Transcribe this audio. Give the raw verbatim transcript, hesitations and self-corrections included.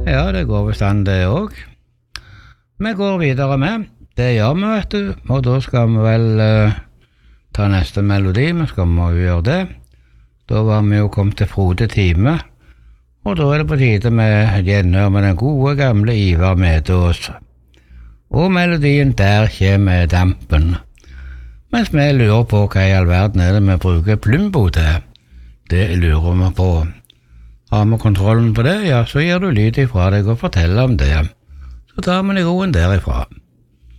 Ja, det går visst an det også. Vi går videre med. Det gjør vi, vet du. Og da skal vi vel uh, ta neste melodi. Vi skal må jo gjøre det. Da var vi jo kommet til Frode time. Og da er det på tide med gjenhør med den gode gamle Ivar Medås. Og melodien Der kommer dampen. Mens vi lurer på hva i all verden er det vi bruker Plumbo til. Det lurer vi på. Har vi kontrollen på det, ja, så gir du lyd ifra deg og forteller om det. Så tar vi roen derifra.